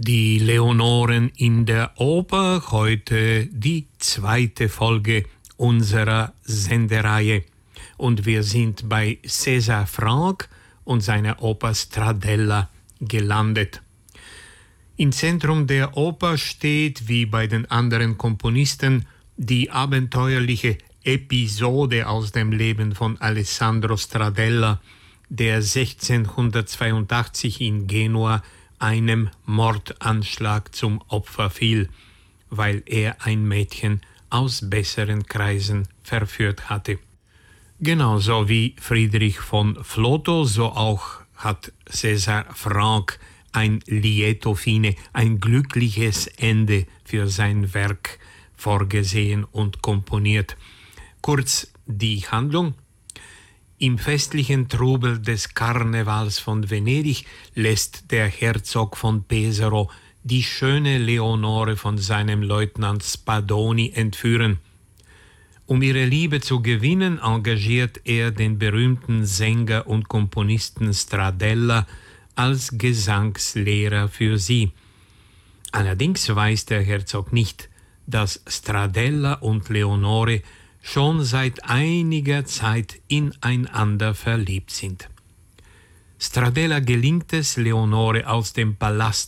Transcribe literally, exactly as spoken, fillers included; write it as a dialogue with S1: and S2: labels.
S1: Die Leonoren in der Oper, heute die zweite Folge unserer Sendereihe. Und wir sind bei César Franck und seiner Oper Stradella gelandet. Im Zentrum der Oper steht, wie bei den anderen Komponisten, die abenteuerliche Episode aus dem Leben von Alessandro Stradella, der sechzehnhundertzweiundachtzig in Genua einem Mordanschlag zum Opfer fiel, weil er ein Mädchen aus besseren Kreisen verführt hatte. Genauso wie Friedrich von Flotow, so auch hat César Franck ein lieto fine, ein glückliches Ende für sein Werk vorgesehen und komponiert. Kurz die Handlung. Im festlichen Trubel des Karnevals von Venedig lässt der Herzog von Pesaro die schöne Leonore von seinem Leutnant Spadoni entführen. Um ihre Liebe zu gewinnen, engagiert er den berühmten Sänger und Komponisten Stradella als Gesangslehrer für sie. Allerdings weiß der Herzog nicht, dass Stradella und Leonore schon seit einiger Zeit ineinander verliebt sind. Stradella gelingt es, Leonore aus dem Palast